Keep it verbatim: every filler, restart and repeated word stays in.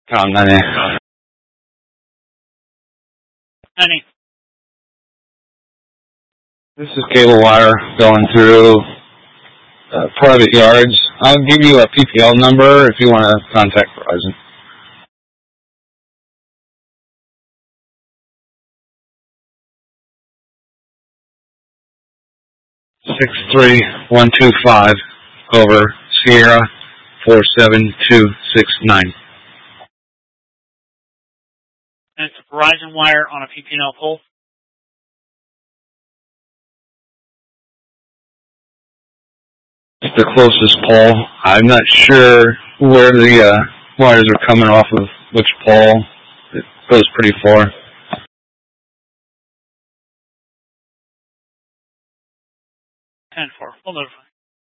Com ninety. ninety. This is cable wire going through uh, private yards. I'll give you a P P L number if you want to contact Verizon. Six three one two five over Sierra four seven two six nine. And it's a Verizon wire on a P P L pole. It's the closest pole. I'm not sure where the uh, wires are coming off of which pole. It goes pretty far. ten four. We'll notify.